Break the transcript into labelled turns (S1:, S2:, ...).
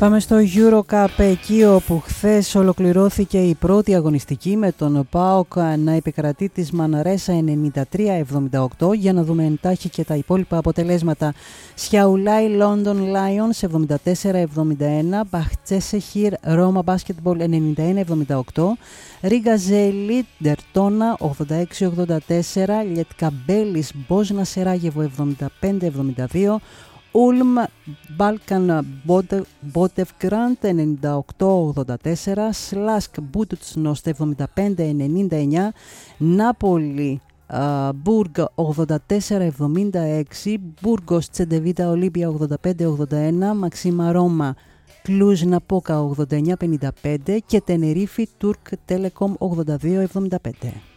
S1: Πάμε στο EuroCup, εκεί όπου χθες ολοκληρώθηκε η πρώτη αγωνιστική με τον ΠΑΟΚ να επικρατεί της Μαναρέσα 93-78. Για να δούμε εντάχει και τα υπόλοιπα αποτελέσματα. Σιαουλάι London Lions 74-71, Μπαχτσέσεχιρ Ρώμα Basketball 91-78, Ρίγα Ζέλι Ντερτόνα 86-84, Λιετκαμπέλης Μπόσνα Σεράγεβο 75-72, Ούλμ Μπάλκαν Μπότευγκραντ 98-84, Σλάσκ Μπούτουτσνοστ 75-99, Νάπολη Μπούργ 84-76, Μπούργος Τσεντεβίτα Ολύμπια 85-81, Μαξίμα Ρώμα Κλούζ Ναπόκα 89-55 και Τενερίφη Τούρκ Τέλεκομ 82-75.